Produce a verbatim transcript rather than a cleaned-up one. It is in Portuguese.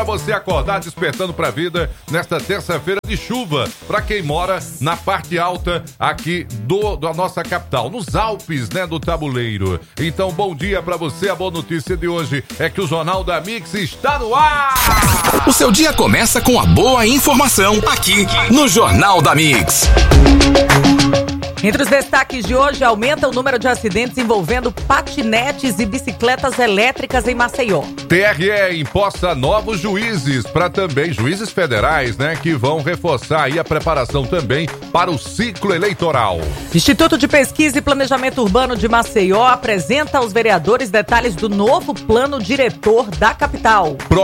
Você acordar despertando para a vida nesta terça-feira de chuva, para quem mora na parte alta aqui do, da nossa capital, nos Alpes, né, do Tabuleiro. Então, bom dia para você. A boa notícia de hoje é que o Jornal da Mix está no ar. O seu dia começa com a boa informação aqui no Jornal da Mix. Entre os destaques de hoje, aumenta o número de acidentes envolvendo patinetes e bicicletas elétricas em Maceió. T R E imposta novos juízes, para também juízes federais, né, que vão reforçar aí a preparação também para o ciclo eleitoral. Instituto de Pesquisa e Planejamento Urbano de Maceió apresenta aos vereadores detalhes do novo plano diretor da capital.